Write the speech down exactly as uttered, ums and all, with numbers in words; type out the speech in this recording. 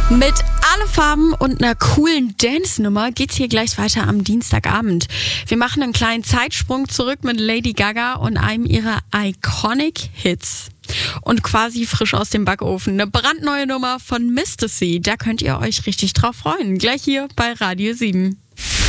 Mit Alle Farben und einer coolen Dance-Nummer geht's hier gleich weiter am Dienstagabend. Wir machen einen kleinen Zeitsprung zurück mit Lady Gaga und einem ihrer Iconic Hits. Und quasi frisch aus dem Backofen. Eine brandneue Nummer von Mistasy. Da könnt ihr euch richtig drauf freuen. Gleich hier bei Radio sieben.